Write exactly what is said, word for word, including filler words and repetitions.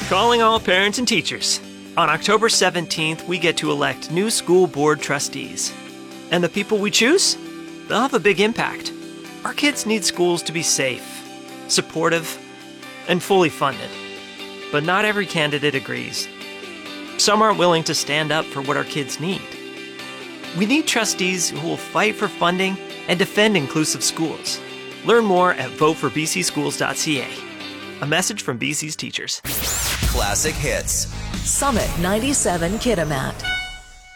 Calling all parents and teachers. On October seventeenth, we get to elect new school board trustees. And the people we choose? They'll have a big impact. Our kids need schools to be safe, supportive, and fully funded. But not every candidate agrees. Some aren't willing to stand up for what our kids need. We need trustees who will fight for funding and defend inclusive schools. Learn more at vote for b c schools dot c a. A message from B C's teachers. Classic Hits. Summit ninety-seven Kitimat.